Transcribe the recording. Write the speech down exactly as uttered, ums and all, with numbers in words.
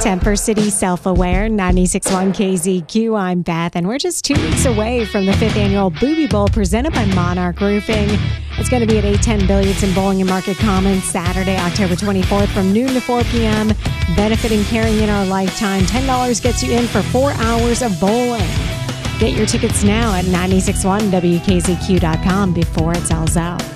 Temper City Self-Aware, ninety-six point one K Z Q. I'm Beth, and we're just two weeks away from the fifth annual Booby Bowl presented by Monarch Roofing. It's going to be at eight ten Billiards in Bowling and Market Commons Saturday, October twenty-fourth from noon to four p.m. Benefiting Caring in Our Lifetime. ten dollars gets you in for four hours of bowling. Get your tickets now at nine six one W K Z Q dot com before it sells out.